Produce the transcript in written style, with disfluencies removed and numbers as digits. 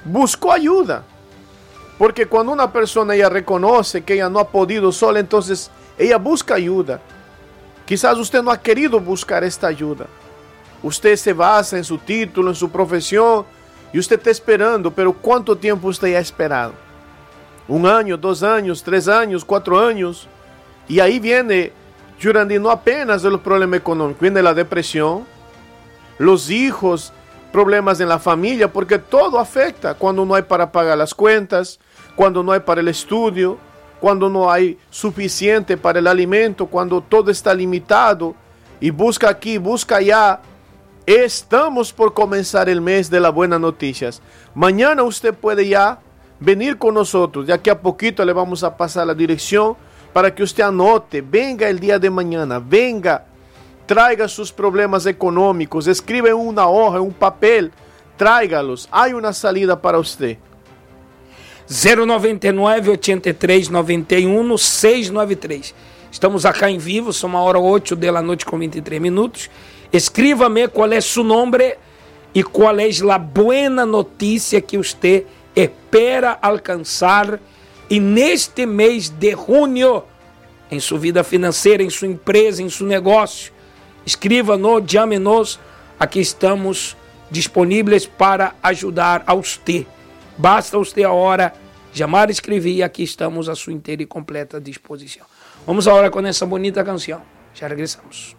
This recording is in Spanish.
buscó ayuda. Porque cuando una persona ella reconoce que ella no ha podido sola, entonces ella busca ayuda. Quizás usted no ha querido buscar esta ayuda. Usted se basa en su título, en su profesión, y usted está esperando, pero ¿cuánto tiempo usted ha esperado? 1 año, 2 años, 3 años, 4 años. Y ahí viene, Jurandir, no apenas el problema económico, viene la depresión, los hijos, problemas en la familia, porque todo afecta cuando no hay para pagar las cuentas, cuando no hay para el estudio, cuando no hay suficiente para el alimento, cuando todo está limitado, y busca aquí, busca allá. Estamos por comenzar el mes de las buenas noticias. Mañana usted puede ya venir con nosotros, de aquí a poquito le vamos a pasar la dirección para que usted anote, venga el día de mañana, venga, traiga sus problemas económicos, escribe en una hoja, en un papel, tráigalos, hay una salida para usted. 099 83 91 693. Estamos acá em vivo, são 1h08 da noite com 23 minutos. Escríbame qual é seu nome e qual é a boa notícia que você espera alcançar e neste mês de junho, em sua vida financeira, em sua empresa, em seu negócio. Escrívanos, chame-nos, aqui estamos disponíveis para ajudar a você. Basta você a hora chamar, escrever e aqui estamos à sua inteira e completa disposição. Vamos agora com essa bonita canção. Já regressamos.